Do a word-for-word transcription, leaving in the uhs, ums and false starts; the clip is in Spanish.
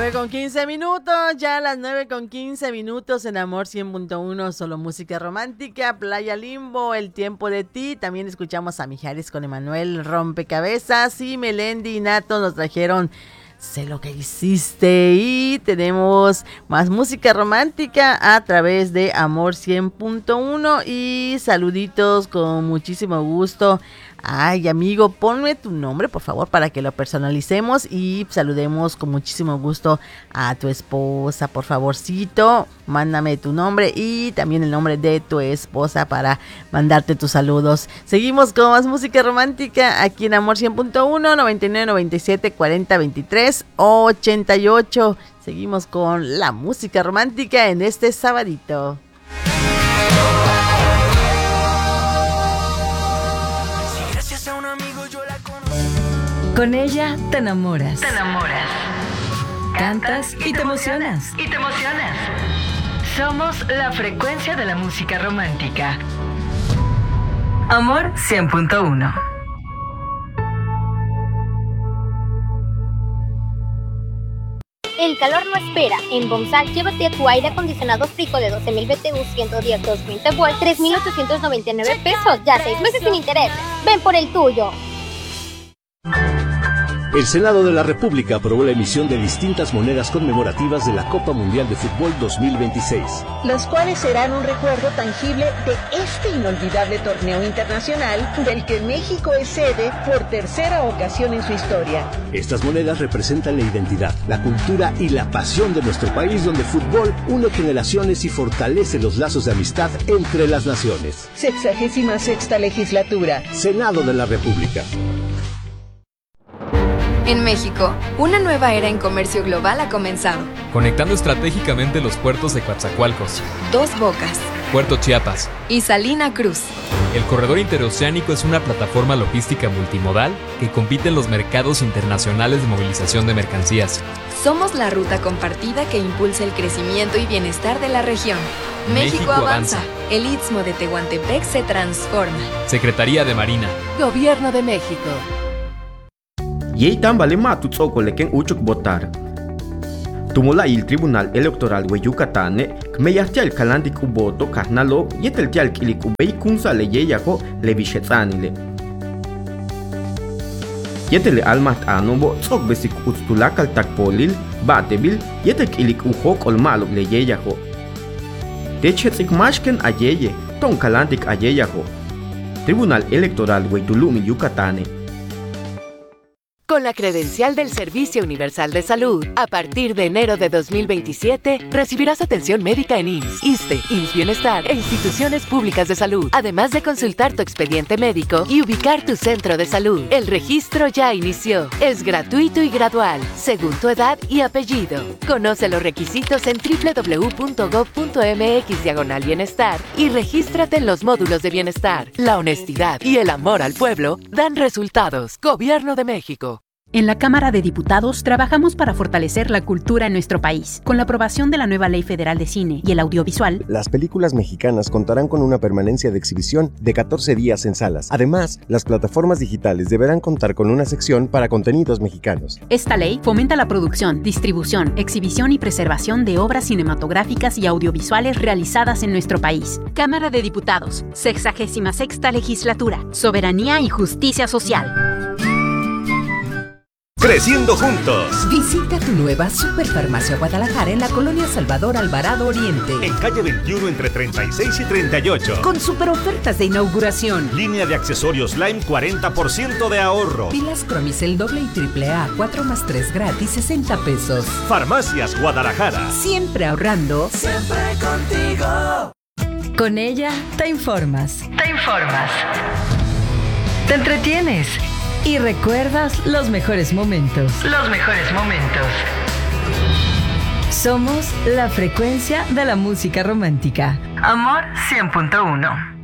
nueve con quince minutos, ya a las nueve con quince minutos en Amor cien punto uno, solo música romántica, Playa Limbo, El tiempo de ti. También escuchamos a Mijares con Emanuel Rompecabezas y Melendi y Nato nos trajeron Sé lo que hiciste. Y tenemos más música romántica a través de Amor cien punto uno y saluditos con muchísimo gusto. Ay, amigo, ponme tu nombre, por favor, para que lo personalicemos y saludemos con muchísimo gusto a tu esposa, por favorcito. Mándame tu nombre y también el nombre de tu esposa para mandarte tus saludos. Seguimos con más música romántica aquí en Amor cien punto uno, noventa y nueve, noventa y siete, cuarenta, veintitrés, ochenta y ocho. Seguimos con la música romántica en este sabadito. Con ella te enamoras. Te enamoras. Cantas y te emocionas. Y te emocionas. Somos la frecuencia de la música romántica. Amor cien punto uno. El calor no espera. En Bomsal, llévate tu aire acondicionado Frico de doce mil B T U, ciento diez, doscientos veinte volt, tres mil ochocientos noventa y nueve pesos, ya seis meses sin intereses. Ven por el tuyo. El Senado de la República aprobó la emisión de distintas monedas conmemorativas de la Copa Mundial de Fútbol dos mil veintiséis. Las cuales serán un recuerdo tangible de este inolvidable torneo internacional del que México es sede por tercera ocasión en su historia. Estas monedas representan la identidad, la cultura y la pasión de nuestro país, donde el fútbol une generaciones y fortalece los lazos de amistad entre las naciones. Sexagésima sexta legislatura. Senado de la República. En México, una nueva era en comercio global ha comenzado. Conectando estratégicamente los puertos de Coatzacoalcos, Dos Bocas, Puerto Chiapas y Salina Cruz. El corredor interoceánico es una plataforma logística multimodal que compite en los mercados internacionales de movilización de mercancías. Somos la ruta compartida que impulsa el crecimiento y bienestar de la región. México, México avanza. avanza. El Istmo de Tehuantepec se transforma. Secretaría de Marina. Gobierno de México. Yei tambale matu tsoko leken uchuk votar. Tumula il Tribunal Electoral we Yucatán, kmeyahtial kalandik uboto kahnalo, yetel tial kilik ubei kunsa le yeyako le vishetzanile. Yetel almat anobo tsok besik utstulakal takpolil, batebil, yetel kilik uhok olmalok le yeyako. Techetzik mashken ayeye, ton kalandik ayeyako. Tribunal Electoral we Tulumi Yucatán. Con la credencial del Servicio Universal de Salud, a partir de enero de dos mil veintisiete, recibirás atención médica en I M S S, ISSSTE, I M S S Bienestar e instituciones públicas de salud, además de consultar tu expediente médico y ubicar tu centro de salud. El registro ya inició. Es gratuito y gradual, según tu edad y apellido. Conoce los requisitos en doble u doble u doble u punto gob punto eme equis diagonal bienestar y regístrate en los módulos de bienestar. La honestidad y el amor al pueblo dan resultados. Gobierno de México. En la Cámara de Diputados trabajamos para fortalecer la cultura en nuestro país. Con la aprobación de la nueva Ley Federal de Cine y el Audiovisual, las películas mexicanas contarán con una permanencia de exhibición de catorce días en salas. Además, las plataformas digitales deberán contar con una sección para contenidos mexicanos. Esta ley fomenta la producción, distribución, exhibición y preservación de obras cinematográficas y audiovisuales realizadas en nuestro país. Cámara de Diputados, sexagésima sexta legislatura, soberanía y justicia social. Creciendo juntos. Visita tu nueva Superfarmacia Guadalajara en la colonia Salvador Alvarado Oriente. En calle veintiuno entre treinta y seis y treinta y ocho. Con super ofertas de inauguración. Línea de accesorios Lime, cuarenta por ciento de ahorro. Pilas Cromicel doble y triple A, cuatro más tres gratis, sesenta pesos. Farmacias Guadalajara. Siempre ahorrando. Siempre contigo. Con ella te informas. Te informas. Te entretienes. Y recuerdas los mejores momentos. Los mejores momentos. Somos la frecuencia de la música romántica. Amor cien punto uno.